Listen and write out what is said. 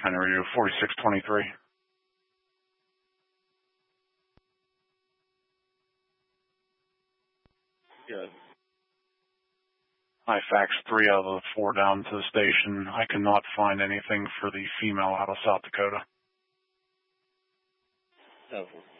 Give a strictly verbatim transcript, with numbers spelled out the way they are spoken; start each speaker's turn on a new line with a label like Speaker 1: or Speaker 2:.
Speaker 1: Henry Radio forty-six twenty-three.
Speaker 2: Yes.
Speaker 1: I faxed three out of the four down to the station. I cannot find anything for the female out of South Dakota.
Speaker 2: Oh.